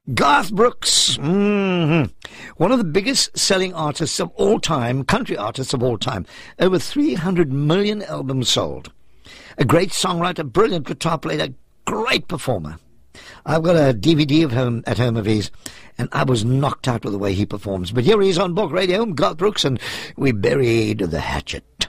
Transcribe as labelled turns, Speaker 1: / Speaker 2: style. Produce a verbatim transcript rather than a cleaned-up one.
Speaker 1: Garth Brooks, mm-hmm. one of the biggest selling artists of all time, country artists of all time. Over three hundred million albums sold. A great songwriter, brilliant guitar player, a great performer. I've got a D V D of him at home of his, and I was knocked out with the way he performs. But here he is on Bulk Radio, Garth Brooks, and we buried the hatchet.